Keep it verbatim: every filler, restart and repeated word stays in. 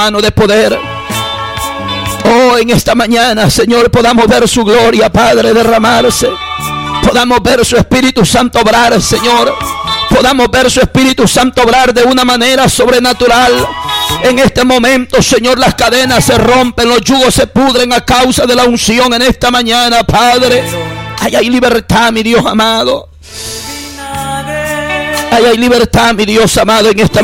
mano de poder. Oh, en esta mañana, Señor, podamos ver su gloria, Padre, derramarse. Podamos ver su Espíritu Santo obrar, Señor. Podamos ver su Espíritu Santo obrar de una manera sobrenatural. En este momento, Señor, las cadenas se rompen, los yugos se pudren a causa de la unción en esta mañana, Padre. Ay, hay libertad, mi Dios amado. Ay, hay libertad, mi Dios amado, en esta